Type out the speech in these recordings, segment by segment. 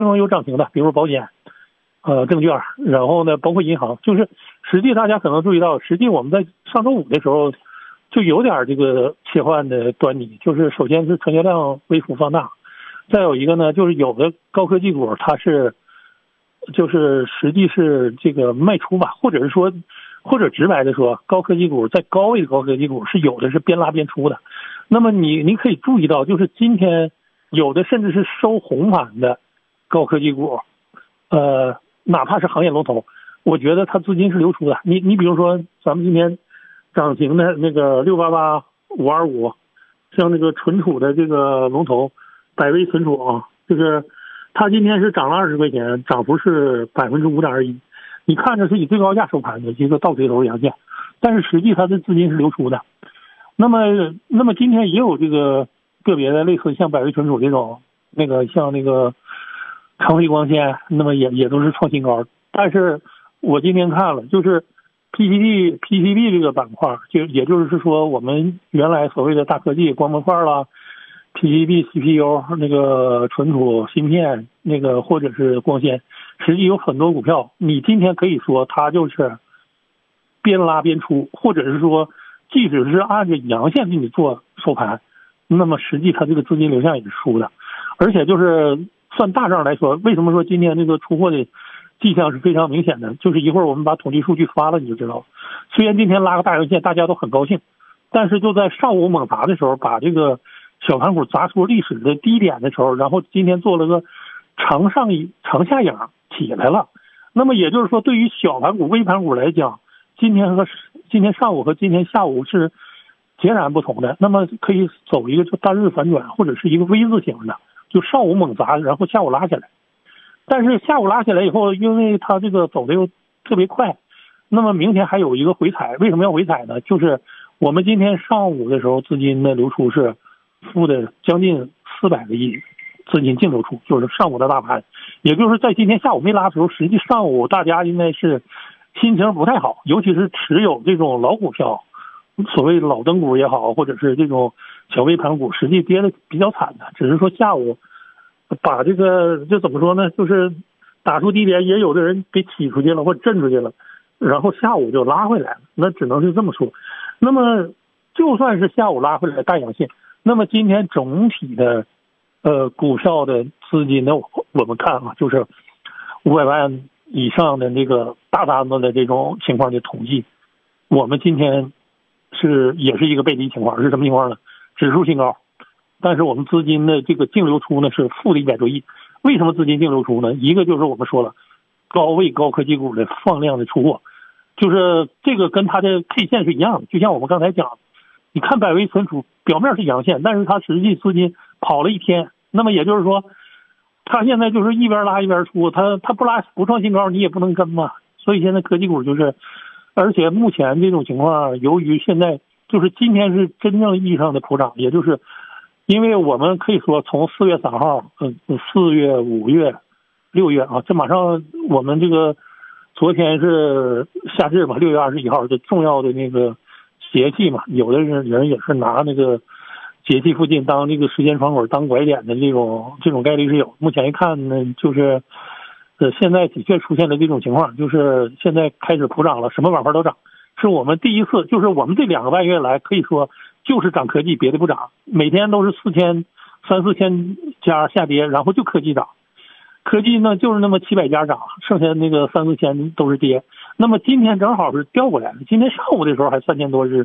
有涨停的，比如保险、证券，然后呢，包括银行，就是实际大家可能注意到，实际我们在上周五的时候就有点这个切换的端倪，就是首先是成交量微幅放大，再有一个呢，就是有的高科技股它是就是实际是这个卖出吧，或者是说，或者直白的说，高科技股在高位的高科技股是有的是边拉边出的。那么你可以注意到，就是今天有的甚至是收红盘的高科技股，哪怕是行业龙头，我觉得它资金是流出的。你比如说咱们今天涨停的那个688525，像那个存储的这个龙头百威存储啊，就是它今天是涨了20块钱，涨幅是5.21%。你看着是以最高价收盘的一个倒推头阳线，但是实际它的资金是流出的。那么今天也有这个个别的类似像百威存储这种，那个像那个长飞光纤，那么也都是创新高。但是我今天看了，就是 PCB 这个板块，也就是说我们原来所谓的大科技光模块啦。PCB、CPU 那个存储芯片那个或者是光纤，实际有很多股票，你今天可以说它就是边拉边出，或者是说即使是按着阳线给你做收盘，那么实际它这个资金流向也是出的。而且就是算大账来说，为什么说今天这个出货的迹象是非常明显的，就是一会儿我们把统计数据发了你就知道。虽然今天拉个大阳线大家都很高兴，但是就在上午猛砸的时候，把这个小盘股砸出历史的低点的时候，然后今天做了个长下影起来了。那么也就是说，对于小盘股、微盘股来讲，今天上午和今天下午是截然不同的。那么可以走一个就单日反转，或者是一个 V 字形的，就上午猛砸，然后下午拉起来。但是下午拉起来以后，因为它这个走的又特别快，那么明天还有一个回踩。为什么要回踩呢？就是我们今天上午的时候资金的流出是负的将近400个亿资金净流出，就是上午的大盘，也就是在今天下午没拉的时候，实际上午大家应该是心情不太好，尤其是持有这种老股票，所谓老灯股也好，或者是这种小微盘股，实际跌的比较惨的。只是说下午把这个就怎么说呢，就是打出低点，也有的人给起出去了或者震出去了，然后下午就拉回来了，那只能是这么说。那么就算是下午拉回来大阳线，那么今天总体的股票的资金呢，我们看啊，就是500万以上的那个大单子的这种情况的统计，我们今天也是一个背离情况。是什么情况呢？指数新高，但是我们资金的这个净流出呢是负的100多亿。为什么资金净流出呢？一个就是我们说了，高位高科技股的放量的出货，就是这个跟它的 K 线是一样的。就像我们刚才讲的，你看百威存储表面是阳线，但是它实际资金跑了一天，那么也就是说它现在就是一边拉一边出，它不创新高你也不能跟嘛。所以现在科技股就是，而且目前这种情况，由于现在就是今天是真正意义上的普涨，也就是因为我们可以说从4月3号4月5月6月啊，这马上我们这个昨天是夏至嘛，6月21号这重要的那个节气嘛，有的人也是拿那个节气附近当这个时间窗口当拐点的这种概率是有。目前一看呢，就是现在的确出现了这种情况，就是现在开始普涨了，什么板块都涨，是我们第一次，就是我们这2个半月来可以说就是涨科技，别的不涨，每天都是3、4千家下跌，然后就科技涨。科技呢就是那么700家涨，剩下那个3、4千都是跌。那么今天正好是调过来了，今天上午的时候还3000多只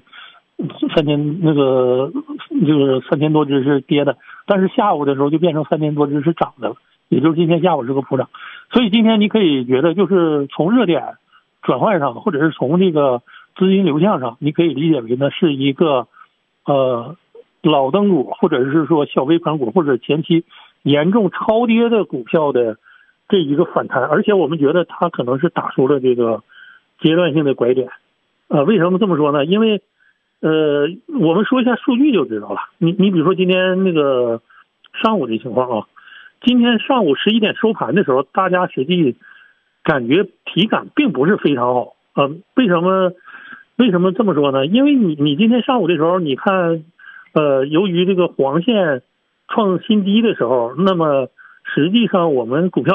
就是3000多只是跌的，但是下午的时候就变成3000多只是涨的了，也就是今天下午是个普涨。所以今天你可以觉得就是从热点转换上，或者是从这个资金流向上，你可以理解为呢是一个老灯股，或者是说小微盘股，或者前期严重超跌的股票的这一个反弹。而且我们觉得它可能是打出了这个阶段性的拐点。为什么这么说呢？因为我们说一下数据就知道了。你比如说今天那个上午的情况啊，今天上午11点收盘的时候，大家实际感觉体感并不是非常好。为什么这么说呢？因为你今天上午的时候，你看由于这个黄线创新低的时候，那么实际上我们股票